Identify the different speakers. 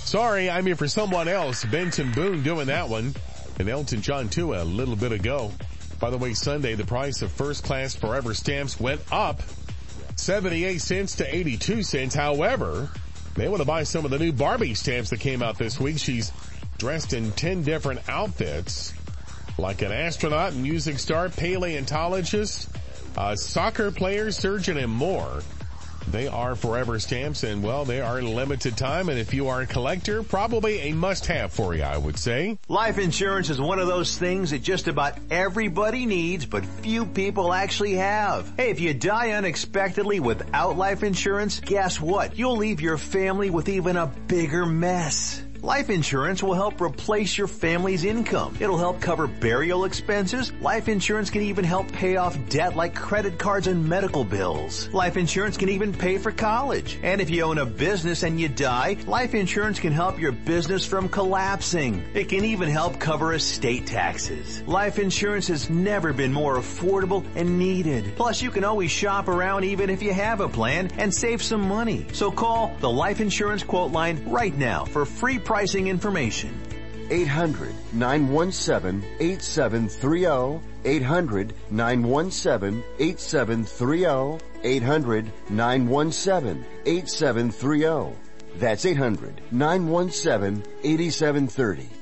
Speaker 1: Sorry, I'm here for someone else. Benson Boone doing that one. And Elton John too a little bit ago. By the way, Sunday, the price of first-class Forever stamps went up 78 cents to 82 cents. However, they want to buy some of the new Barbie stamps that came out this week. She's dressed in 10 different outfits, like an astronaut, music star, paleontologist, soccer player, surgeon, and more. They are Forever stamps, and, well, they are limited time, and if you are a collector, probably a must-have for you, I would say.
Speaker 2: Life insurance is one of those things that just about everybody needs, but few people actually have. Hey, if you die unexpectedly without life insurance, guess what? You'll leave your family with even a bigger mess. Life insurance will help replace your family's income. It'll help cover burial expenses. Life insurance can even help pay off debt like credit cards and medical bills. Life insurance can even pay for college. And if you own a business and you die, life insurance can help your business from collapsing. It can even help cover estate taxes. Life insurance has never been more affordable and needed. Plus, you can always shop around even if you have a plan and save some money. So call the Life Insurance Quote Line right now for free pricing information.
Speaker 3: 800-917-8730. 800-917-8730. 800-917-8730. That's 800-917-8730.